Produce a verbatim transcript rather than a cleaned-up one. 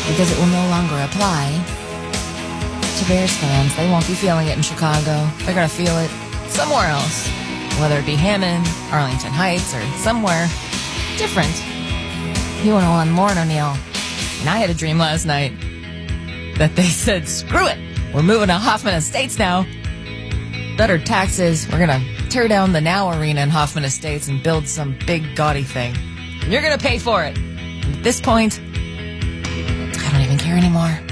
because it will no longer apply to Bears fans. They won't be feeling it in Chicago. They're going to feel it somewhere else, whether it be Hammond, Arlington Heights, or somewhere different. You want to on Lauren O'Neill. And I had a dream last night that they said, screw it, we're moving to Hoffman Estates now. Better taxes. We're going to tear down the Now Arena in Hoffman Estates and build some big gaudy thing. And you're going to pay for it. And at this point, I don't even care anymore.